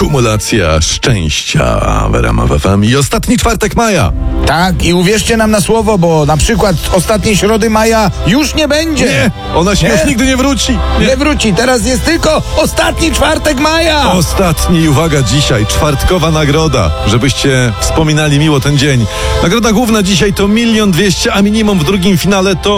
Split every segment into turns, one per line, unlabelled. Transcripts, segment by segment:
Kumulacja szczęścia w RMF FM i ostatni czwartek maja.
Tak, i uwierzcie nam na słowo, bo na przykład ostatniej środy maja już nie będzie.
Nie, ona się już nigdy nie wróci.
Nie wróci, teraz jest tylko ostatni czwartek maja.
Ostatni, uwaga, dzisiaj czwartkowa nagroda, żebyście wspominali miło ten dzień. Nagroda główna dzisiaj to 1 200 000, a minimum w drugim finale to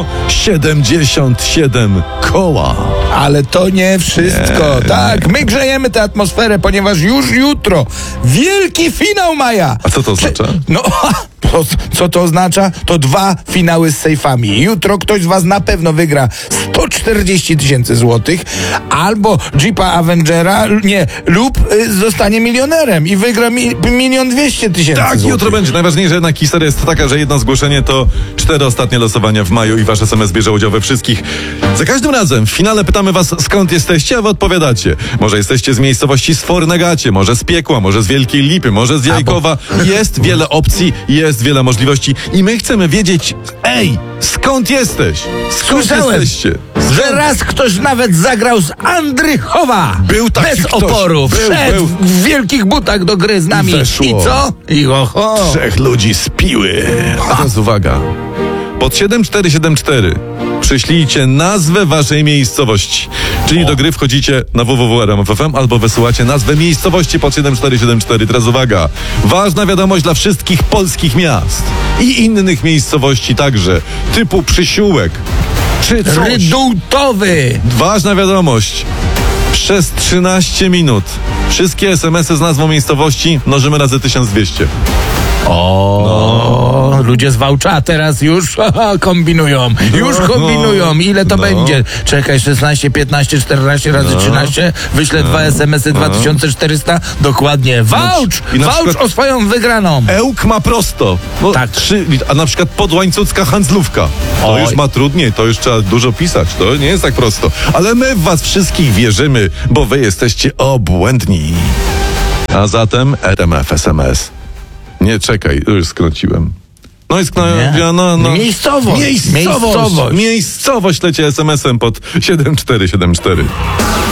77 koła.
Ale to nie wszystko. Tak, my grzejemy tę atmosferę, ponieważ już jutro wielki finał maja.
A co to oznacza?
No, co to oznacza? To 2 finały z sejfami. Jutro ktoś z was na pewno wygra 140 000 złotych, albo Jeepa Avengera, lub zostanie milionerem i wygra 1 200 000
Tak,
złotych.
jutro będzie. Najważniejsza jednak historia jest taka, że jedno zgłoszenie to 4 ostatnie losowania w maju i wasz SMS bierze udział we wszystkich. Za każdym razem w finale pytamy was, skąd jesteście, a wy odpowiadacie. Może jesteście z miejscowości Sfornegacie, może z Piekła, może z Wielkiej Lipy, może z Jajkowa. Jest wiele opcji, jest wiele możliwości i my chcemy wiedzieć, skąd jesteś? Skąd
Słyszałem,
jesteście?
że raz ktoś nawet zagrał z Andrychowa.
Był taki
bez
ktoś.
oporu.
Był.
Wszedł w wielkich butach do gry z nami.
Weszło.
I co? I oho.
3 ludzi z piły. A teraz uwaga. Pod 7474 przyślijcie nazwę waszej miejscowości. Czyli do gry wchodzicie na www.rmf.fm albo wysyłacie nazwę miejscowości pod 7474. Teraz uwaga. Ważna wiadomość dla wszystkich polskich miast i innych miejscowości także, typu Przysiółek czy coś.
Rydultowy.
Ważna wiadomość. Przez 13 minut wszystkie SMS-y z nazwą miejscowości mnożymy razy 1200.
Ludzie z Wałcza teraz już kombinują. Już kombinują. Ile to będzie? Czekaj, 16, 15, 14 razy 13. Wyślę 2 SMS-y 2400. Dokładnie. Wałcz!
I na
Wałcz
przykład
o swoją wygraną.
Ełk ma prosto.
Tak.
3, a na przykład podłańcucka handlówka. To
Oj.
już ma trudniej, to już trzeba dużo pisać. To nie jest tak prosto. Ale my w was wszystkich wierzymy, bo wy jesteście obłędni. A zatem RMF SMS. Nie, czekaj, już skróciłem. No i
Miejscowość.
Miejscowość leci SMS-em pod 7474.